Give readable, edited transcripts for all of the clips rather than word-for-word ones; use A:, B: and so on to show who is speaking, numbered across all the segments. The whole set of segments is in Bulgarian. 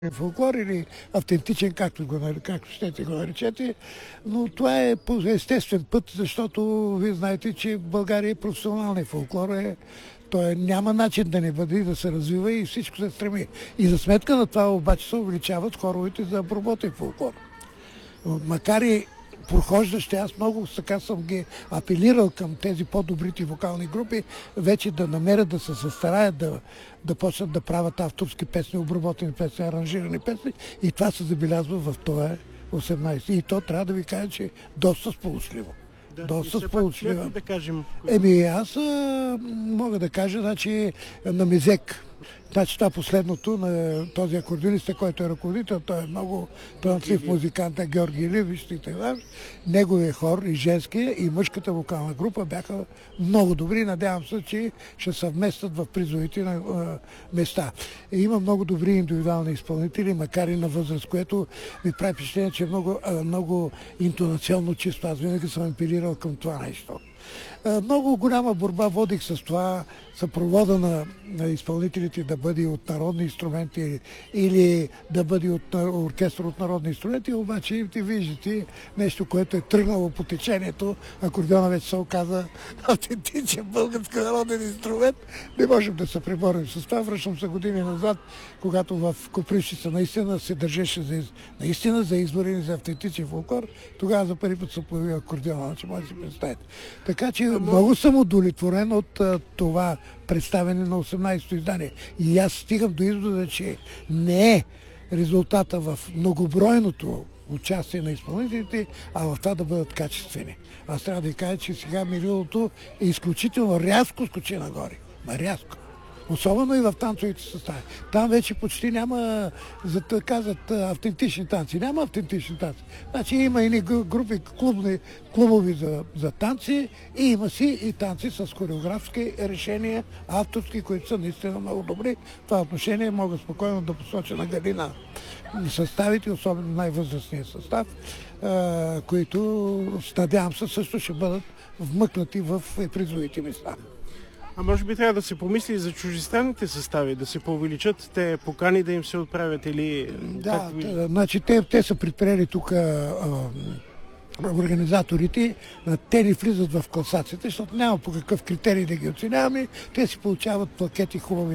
A: фолклор или автентичен, както щете го наречете, но това е по естествен път, защото вие знаете, че в България е професионалния фолклор, той няма начин да не бъде, да се развива и всичко се стреми. И за сметка на това обаче се увеличават хоровете за обработен фолклор. Макар и прохождащи, аз много така съм ги апелирал към тези по-добрите вокални групи, вече да намерят да се състараят, да почнат да правят авторски песни, обработени песни, аранжирани песни, и това се забелязва в това 18. И то трябва да ви кажа, че е доста сполучливо.
B: Да,
A: доста сполучливо.
B: Да кажем.
A: Аз мога да кажа, значи, на Мезек. Значи това последното на този акордеонист, който е ръководител, той е много талантлив музикант, Георги Илиев, вижте, неговия хор и женския и мъжката вокална група бяха много добри. Надявам се, че ще съвместят в призовите на места. Има много добри индивидуални изпълнители, макар и на възраст, което ми прави впечатление, че е много интонационно чисто. Аз винаги съм апелирал към това нещо. Много голяма борба водих с това съпровода на изпълнителите да бъде от народни инструменти или да бъде от оркестър от народни инструменти, обаче ти виждате нещо, което е тръгнало по течението. Акордеона вече се оказа автентичен български народен инструмент. Не можем да се преборим с това. Връщам се години назад, когато в Копривщица наистина се държеше за избори за автентичен фолклор. Тогава за първи път се появи акордеона, че може да си представите. Така че много съм удовлетворен от това представяне на 18-то издание. И аз стигам до извода, че не е резултата в многобройното участие на изпълнителите, а в това да бъдат качествени. Аз трябва да ви кажа, че сега мерилото е изключително рязко скочи нагоре. Рязко. Особено и в танцовите състави. Там вече почти няма, за да казват, автентични танци. Няма автентични танци. Значи има едни групи, клубови за танци, и има си и танци с хореографски решения, авторски, които са наистина много добри. В това отношение мога спокойно да посоча на Галина съставите, особено най-възрастния състав, които, надявам се, също ще бъдат вмъкнати в призовите места.
B: А може би трябва да се помисли за чуждестранните състави, да се повеличат те покани да им се отправят или...
A: Да, значи те са предприели тук организаторите, те ни влизат в класацията, защото няма по какъв критерий да ги оценяваме. Те си получават плакети хубави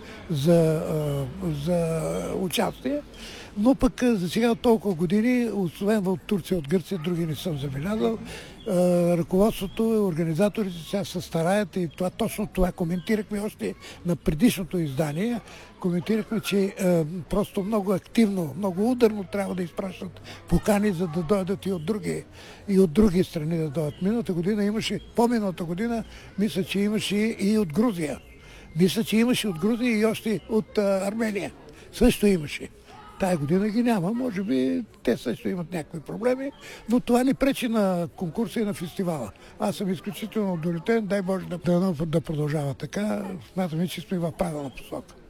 A: за участие. Но пък за сега толкова години, освен от Турция, от Гърция, други не съм забелязал. Ръководството, организаторите сега се стараят и точно това коментирахме още на предишното издание. Коментирахме, че просто много активно, много ударно трябва да изпращат покани, за да дойдат и от други страни да дойдат. По-миналата година, мисля, че имаше и от Грузия. Мисля, че имаше от Грузия и още от Армения. Също имаше. Тая година ги няма, може би те също имат някакви проблеми, но това не пречи на конкурса и на фестивала. Аз съм изключително удовлетворен, дай Боже да продължава така, смятаме, че сме в правилна посока.